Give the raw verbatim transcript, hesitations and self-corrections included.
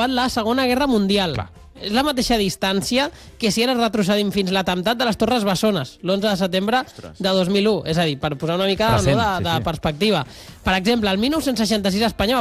acabat la Segona Guerra Mundial. Clar. És la mateixa distància que si ara retrocedim fins l'atemptat de les Torres Bessones, l'onze de setembre de dos mil u. És a dir, per posar una mica no, Present, de, sí, de sí. perspectiva. Per exemple, el dinou seixanta-sis a Espanya